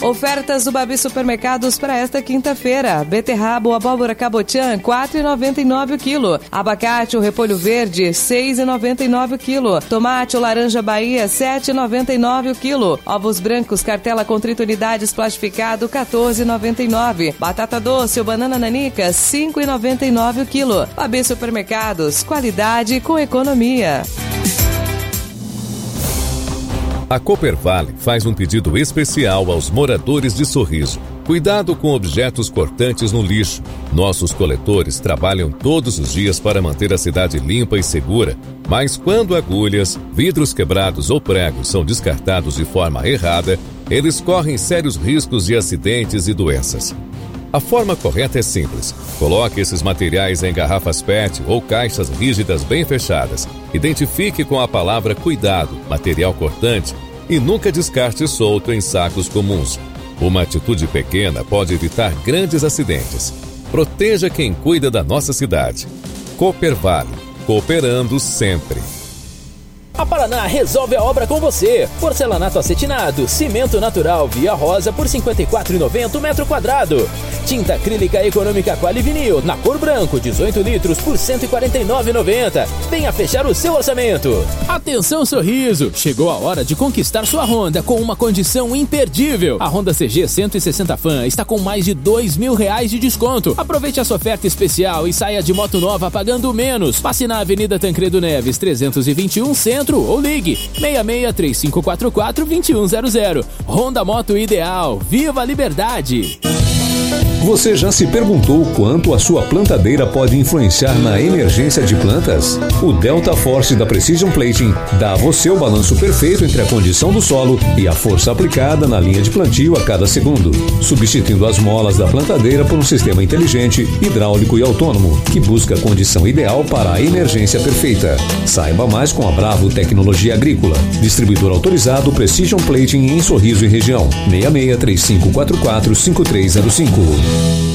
Ofertas do Babi Supermercados para esta quinta-feira. Beterraba ou abóbora cabotiã, R$ 4,99 o quilo. Abacate ou repolho verde, R$ 6,99 o quilo. Tomate ou laranja Bahia, R$ 7,99 o quilo. Ovos brancos cartela com 30 unidades plastificado, R$ 14,99. Batata doce ou banana nanica, R$ 5,99 o quilo. Babi Supermercados, qualidade com economia. A Coopervale faz um pedido especial aos moradores de Sorriso. Cuidado com objetos cortantes no lixo. Nossos coletores trabalham todos os dias para manter a cidade limpa e segura, mas quando agulhas, vidros quebrados ou pregos são descartados de forma errada, eles correm sérios riscos de acidentes e doenças. A forma correta é simples. Coloque esses materiais em garrafas PET ou caixas rígidas bem fechadas. Identifique com a palavra cuidado, material cortante, e nunca descarte solto em sacos comuns. Uma atitude pequena pode evitar grandes acidentes. Proteja quem cuida da nossa cidade. Coopervale, cooperando sempre. A Paraná resolve a obra com você. Porcelanato acetinado, cimento natural Via Rosa por R$ 54,90 metro quadrado. Tinta acrílica econômica Quali Vinil, na cor branco, 18 litros por R$ 149,90. Venha fechar o seu orçamento. Atenção Sorriso, chegou a hora de conquistar sua Honda com uma condição imperdível. A Honda CG 160 Fan está com mais de R$ 2.000 de desconto. Aproveite essa oferta especial e saia de moto nova pagando menos. Passe na Avenida Tancredo Neves 321 Centro ou ligue 66-3544-2100. Honda Moto Ideal. Viva a liberdade! Você já se perguntou quanto a sua plantadeira pode influenciar na emergência de plantas? O Delta Force da Precision Plating dá a você o balanço perfeito entre a condição do solo e a força aplicada na linha de plantio a cada segundo, substituindo as molas da plantadeira por um sistema inteligente, hidráulico e autônomo, que busca a condição ideal para a emergência perfeita. Saiba mais com a Bravo Tecnologia Agrícola. Distribuidor autorizado Precision Plating em Sorriso e região. 66-3544-5305.